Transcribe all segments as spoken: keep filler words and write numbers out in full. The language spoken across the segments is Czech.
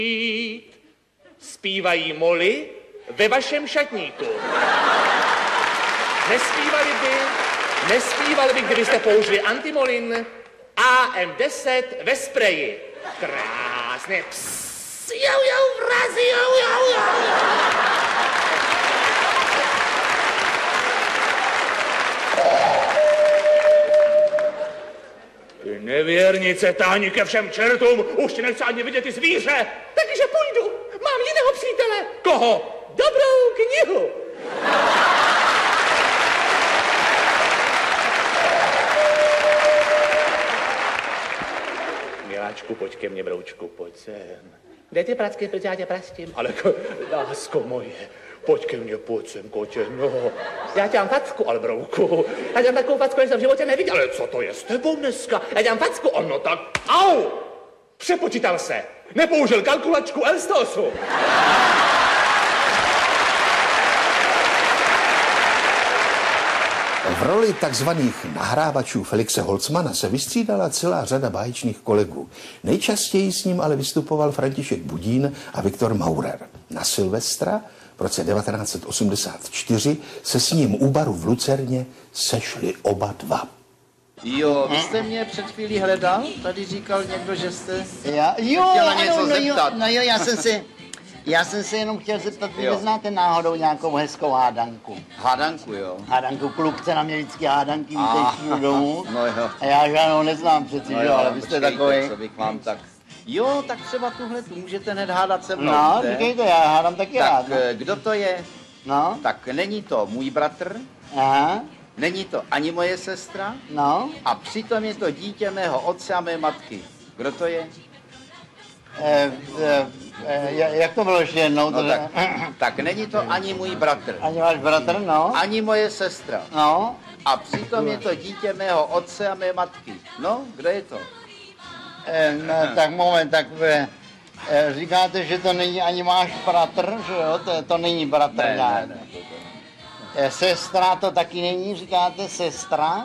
Zpívají moly ve vašem šatníku. Nespívali by, nespívali by, kdybyste použili antimolin A M deset ve spreji. Krásně. Psst, jau, jau, vrazi, jau, jau, jau. Ty nevěrnice, táni ke všem čertům, už ti nechci ani vidět ty zvíře. Takže půjdu, mám jiného přítele. Koho? Dobrou knihu. Miláčku, pojď ke mně, broučku, pojď sem. Kde ty pracky, protože já tě prastím? Ale lásko moje, pojď ke mně, pojď sem, kotě, no. Já tě mám facku, ale brouku. Já tě mám takovou facku, jak jsem v životě neviděl. Ale co to je s tebou dneska? Já tě mám facku, ono tak, au! Přepočítal se, nepoužil kalkulačku Elstosu. V roli takzvaných nahrávačů Felixe Holcmana se vystřídala celá řada báječných kolegů. Nejčastěji s ním ale vystupoval František Budín a Viktor Maurer. Na Silvestra v roce devatenáct set osmdesát čtyři se s ním u baru v Lucerně sešli oba dva. Jo, vy jste mě před chvílí hledal? Tady říkal někdo, že jste já, jo, chtěla ano, něco no, zeptat. Jo, no jo, já jsem si, já jsem se jenom chtěl zeptat, vy neznáte náhodou nějakou hezkou hádanku? Hádanku, jo. Hádanku, klukce na mě vždycky hádanky Ah, vítejší do domu. no jo. A já žádnou neznám přeci, No jo, ale vy jste počkejte, takový. co bych vám tak... Jo, tak třeba tuhle tu můžete hned hádat se mnou. No, víte? říkejte, já hádám taky Tak rád. No. eh, kdo to je? No, Tak není to můj bratr, aha, není to ani moje sestra no, a přitom je to dítě mého otce a mé matky. Kdo to je? eh, eh, eh, jak to bylo ještě jednou? No to, tak, tak není to ani můj bratr, Ani váš bratr, no, ani moje sestra. no, A přitom je to dítě mého otce a mé matky. No, kdo je to? eh, no tak moment, tak eh, eh, říkáte, že to není ani váš bratr, že jo, to, to není bratr Ne, nějak. ne, ne. to- to- Eh, Sestra to taky není, říkáte sestra?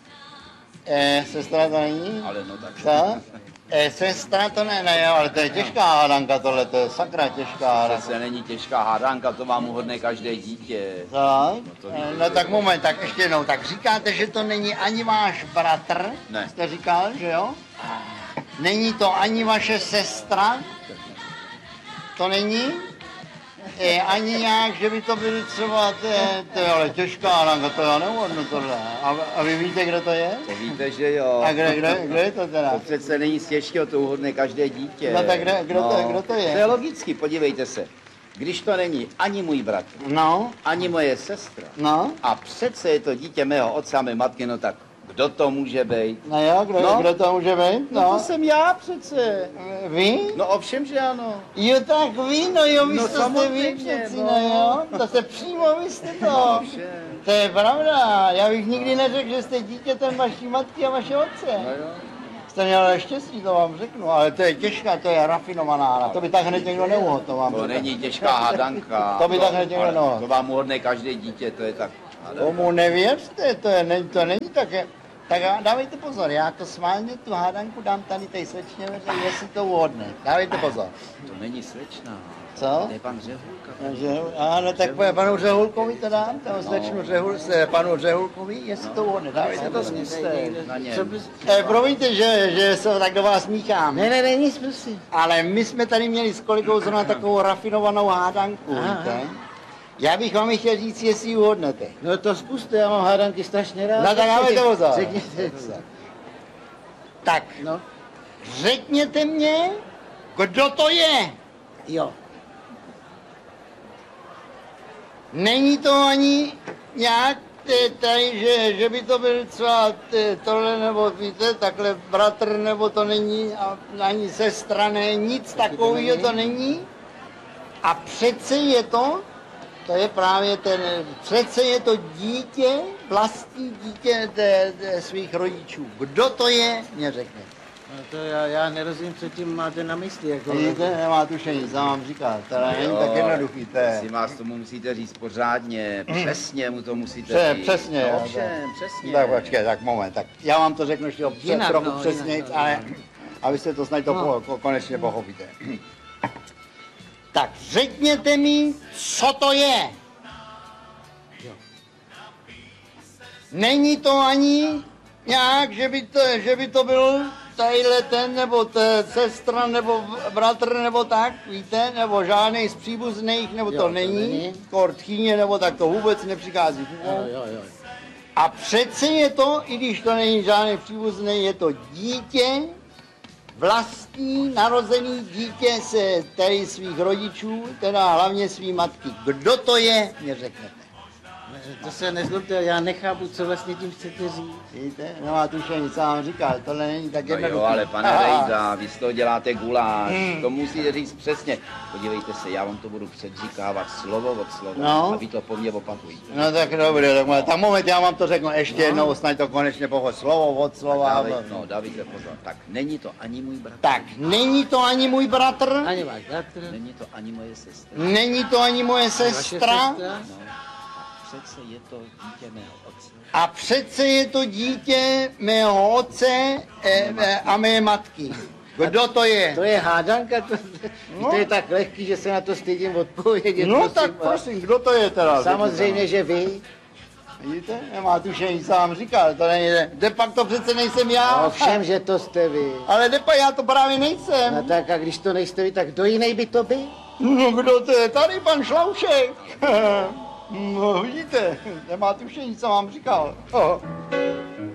Eh, sestra to není? Ale no tak. Co? Eh, sestra to ne, ne, ale to je těžká hádanka tohle, to je sakra těžká hádanka. Přece není těžká hádanka, to vám uhodne každé dítě. Tak? to Eh, víte, No že tak jo. moment, tak ještě jednou, tak říkáte, že to není ani váš bratr? Ne. Jste říkal, že jo? Není to ani vaše sestra? To není? E, ani nějak, že by to byly třeba, to je, to je ale těžká hádanka, to já neuhodnu tohle. A, a vy víte, kdo to je? To víte, že jo. A kde, kde, kde je to teda? To přece není z těžkého, to uhodne každé dítě. No tak kde- kdo to- kdo to je? To je logicky, podívejte se. Když to není ani můj bratr, No, ani moje sestra, no, a přece je to dítě mého otce a mé matky, no tak kdo to může být? no jo, kdo, No. kdo to může být? No No, to jsem já přece. vy? No ovšem, že ano. Jo, tak vy, no jo, vy No jste, jste vy samozřejmě, přeci, no. no jo, to jste přímo, vy jste to. Ovšem. To je pravda, já bych nikdy neřekl, že jste dítětem vaší matky a vaše otce. No jo. Jste měl ale štěstí, to vám řeknu, ale to je těžká, to je rafinovaná, to by tak hned někdo neuhodl, to vám To řeknu. není těžká hádanka. To by tak hned někdo ale neuhodl. To vám uhodne každé dítě, to je tak. Tomu nevěřte, to, je, ne, to není také. Tak já- dávejte pozor, já to sválně tu hádanku dám tady té slečně, jestli to uhodne. Dávejte pozor. To není slečna. Co? To je pan Řehulka. Takže, ano, tak po panu Řehulkovi to dám, tam slečnu Řehul, se panu Řehulkovi, jestli to uhodne. Dávejte to zkuste. Na něm. Eh, promiňte, že, že se tak do vás míchám. Ne, ne, ne, nic, prosím. Ale my jsme tady měli s kolegou zrovna takovou rafinovanou hádanku, víte? Já bych vám chtěl říct, jestli ji uhodnete. No to zkuste, já mám hádanky strašně rád. No tak dávejte pozor. Řekněte. Tak, No, řekněte mě, kdo to je. jo. Není to ani nějak t- tady, že, že by to byl třeba t- tohle, nebo víte, takhle bratr, nebo to není, a ani sestra, ne, nic takového to není. A přece je to, to je právě ten, přece je to dítě, vlastní dítě t- t- svých rodičů. Kdo to je, mě řekne. No to já, já nerozumím, co tím máte na mysli. Jako... Vidíte, nemá tušení, co vám říká, teda není tak jednoduchý, to je. Si vás tomu musíte říct pořádně, přesně mu to musíte Pře- říct. přesně, No, jo, ovšem, přesně. Tak počkej, tak moment, tak já vám to řeknu ještě Jinak, trochu no, přesněji, jinak, no. ale abyste to snad to No. po, konečně pochopíte. Tak řekněte mi, co to je. Není to ani nějak, že by to, že by to byl tadyhle ten, nebo t, sestra, nebo bratr, nebo tak, víte, nebo žádnej z příbuzných, nebo Jo, to to není, není. kortchýně, nebo tak to vůbec nepřichází. Jo, jo, jo. A přece je to, i když to není žádný příbuzný, je to dítě, vlastní narozený dítě se tady svých rodičů, teda hlavně svý matky. Kdo to je, mě řeknete. To se nezlobte, já nechápu, co vlastně tím chcete říct. Víte, nemá tušení, co vám říkal, tohle není tak No jednoduché. jo, ale pane Aha. Rejda, vy z toho děláte guláš, Hmm. to musíte říct přesně. Podívejte se, já vám to budu předříkávat slovo od slova No. a vy to po mně opakujte. No tak dobře, tak, má- tak moment, já vám to řeknu ještě jednou, snad to konečně pochod slovo od slova. Dávaj, no, dávejte pozor. Tak není to ani můj bratr, Tak, není to ani můj bratr, Ani váš bratr, není to ani moje sestra. není to ani moje ani vaše sestra, sestra. No, a přece je to dítě mého otce. a přece je to dítě mého otce e, e, a mé matky. Kdo to je? To je hádanka, to, No. to je tak lehký, že se na to stydím odpovědět. No prosím tak vás. prosím, kdo to je teda? Samozřejmě, že vy. Vidíte, nemá tušení, co vám říkal, to není, de pak to přece nejsem já. Ovšem, že to jste vy. Ale de pak já to právě nejsem. No tak a když to nejste vy, tak kdo jiný by to byl? No kdo to je? Tady pan Šloušek. No vidíte, nemá tušení, co vám říkal. Oh.